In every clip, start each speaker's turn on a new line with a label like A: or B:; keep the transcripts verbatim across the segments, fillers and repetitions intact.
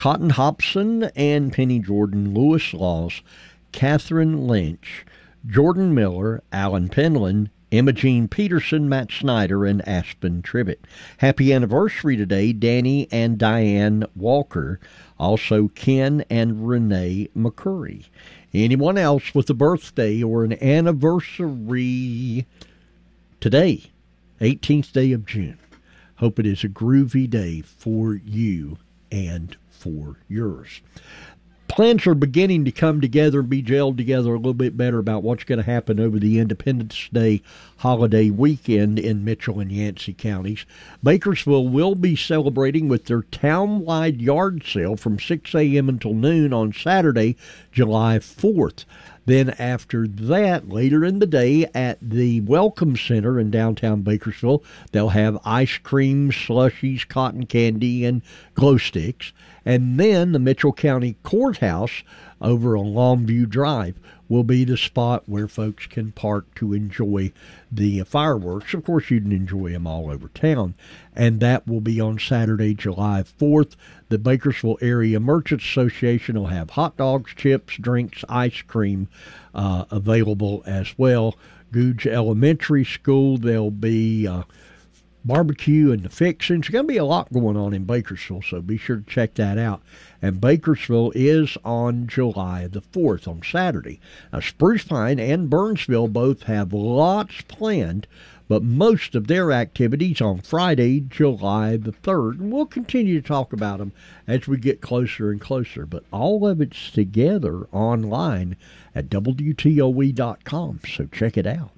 A: Cotton Hobson and Penny Jordan, Lewis Laws, Catherine Lynch, Jordan Miller, Alan Penland, Emma Jean Peterson, Matt Snyder, and Aspen Trivett. Happy anniversary today, Danny and Diane Walker. Also, Ken and Renee McCurry. Anyone else with a birthday or an anniversary today, eighteenth day of June. Hope it is a groovy day for you and for yours. Plans are beginning to come together and be gelled together a little bit better about what's going to happen over the Independence Day holiday weekend in Mitchell and Yancey counties. Bakersville will be celebrating with their town-wide yard sale from six a.m. until noon on Saturday, July fourth. Then after that, later in the day at the Welcome Center in downtown Bakersville, they'll have ice cream, slushies, cotton candy, and glow sticks. And then the Mitchell County Courthouse over on Longview Drive will be the spot where folks can park to enjoy the fireworks. Of course, you can enjoy them all over town. And that will be on Saturday, July fourth. The Bakersville Area Merchants Association will have hot dogs, chips, drinks, ice cream uh, available as well. Googe Elementary School, there'll be uh, barbecue and the fixings. There's going to be a lot going on in Bakersville, so be sure to check that out. And Bakersville is on July the fourth, on Saturday. Now, Spruce Pine and Burnsville both have lots planned, but most of their activities on Friday, July the third. And we'll continue to talk about them as we get closer and closer. But all of it's together online at W T O E dot com, so check it out.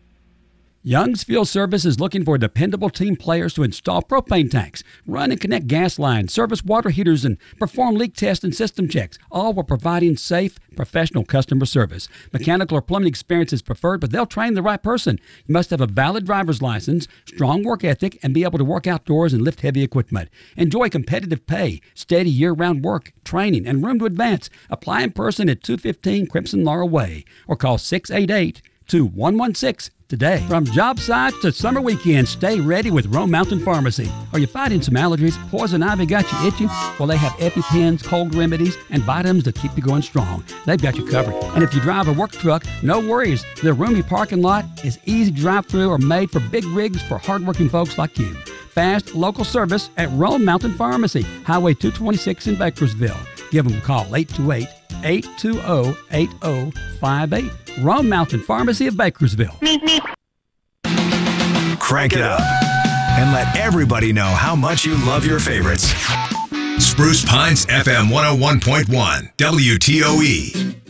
B: Young's Fuel Service is looking for dependable team players to install propane tanks, run and connect gas lines, service water heaters, and perform leak tests and system checks, all while providing safe, professional customer service. Mechanical or plumbing experience is preferred, but they'll train the right person. You must have a valid driver's license, strong work ethic, and be able to work outdoors and lift heavy equipment. Enjoy competitive pay, steady year-round work, training, and room to advance. Apply in person at two fifteen Crimson Laurel Way or call six eight eight, two one one six today. From job sites to summer weekends, stay ready with Rome Mountain Pharmacy. Are you fighting some allergies? Poison ivy got you itching? Well, they have EpiPens, cold remedies, and vitamins to keep you going strong. They've got you covered. And if you drive a work truck, no worries. Their roomy parking lot is easy to drive through or made for big rigs for hardworking folks like you. Fast local service at Rome Mountain Pharmacy, Highway two twenty-six in Bakersville. Give them a call, eight two eight, eight two zero, eight zero five eight. Rome Mountain Pharmacy of Bakersville.
C: Crank it up and let everybody know how much you love your favorites. Spruce Pines F M one oh one point one, W T O E.